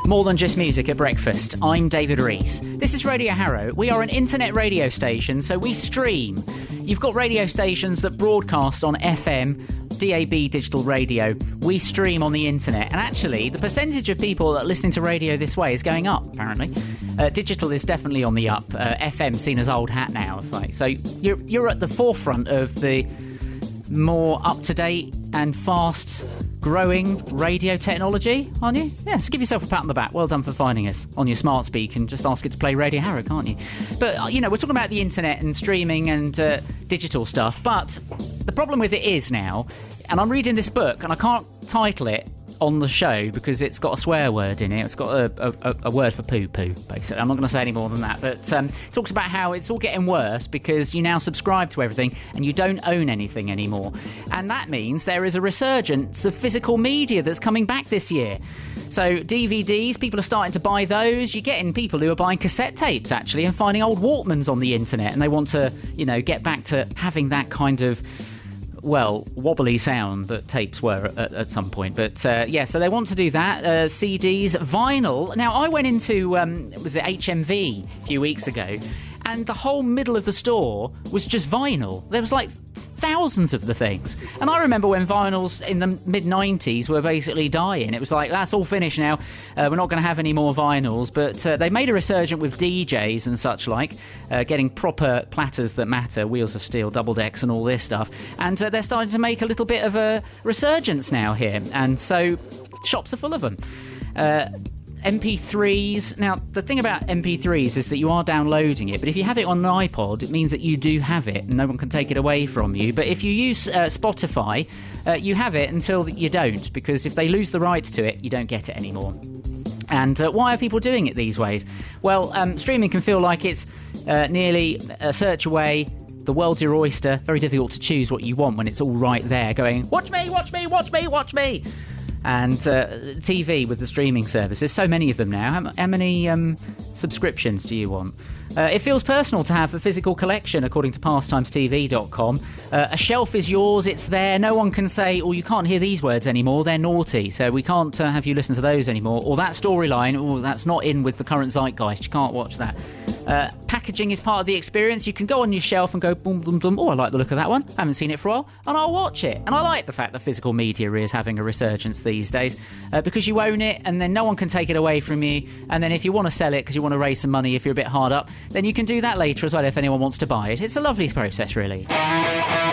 More than just music at breakfast. I'm David Rees. This is Radio Harrow. We are an internet radio station, so we stream. You've got radio stations that broadcast on FM, DAB digital radio. We stream on the internet. And actually, the percentage of people that are listening to radio this way is going up, apparently. Digital is definitely on the up. FM seen as old hat now. So you're at the forefront of the more up-to-date and fast-growing radio technology, aren't you? Yeah, so give yourself a pat on the back. Well done for finding us on your smart speak and just ask it to play Radio Harrow, can't you? But, you know, we're talking about the internet and streaming and digital stuff, but the problem with it is now, and I'm reading this book and I can't title it on the show because it's got a swear word in it. It's got a word for poo-poo, basically. I'm not going to say any more than that. But it talks about how it's all getting worse because you now subscribe to everything and you don't own anything anymore. And that means there is a resurgence of physical media that's coming back this year. So DVDs, people are starting to buy those. You're getting people who are buying cassette tapes, actually, and finding old Walkmans on the internet. And they want to, you know, get back to having that kind of, well, wobbly sound that tapes were at some point. But, so they want to do that. CDs, vinyl. Now, I went into, was it HMV a few weeks ago, and the whole middle of the store was just vinyl. There was, like, thousands of the things. And I remember when vinyls in the mid-90s were basically dying. It was like, that's all finished now. We're not going to have any more vinyls. But they made a resurgence with DJs and such like, getting proper platters that matter, wheels of steel, double decks and all this stuff. And they're starting to make a little bit of a resurgence now here. And so shops are full of them. MP3s. Now, the thing about MP3s is that you are downloading it, but if you have it on an iPod, it means that you do have it and no one can take it away from you. But if you use Spotify, you have it until you don't, because if they lose the rights to it, you don't get it anymore. And why are people doing it these ways? Well, streaming can feel like it's nearly a search away. The world's your oyster. Very difficult to choose what you want when it's all right there going, watch me, watch me, watch me, watch me. And TV with the streaming services, so many of them now. How many subscriptions do you want? It feels personal to have a physical collection, according to pastimestv.com. A shelf is yours, it's there. No one can say, oh, you can't hear these words anymore, they're naughty, so we can't have you listen to those anymore. Or that storyline, oh, that's not in with the current zeitgeist, you can't watch that. Packaging is part of the experience. You can go on your shelf and go, boom, boom, boom. Oh, I like the look of that one. I haven't seen it for a while, and I'll watch it. And I like the fact that physical media is having a resurgence these days because you own it, and then no one can take it away from you. And then if you want to sell it because you want to raise some money, if you're a bit hard up, then you can do that later as well if anyone wants to buy it. It's a lovely process, really.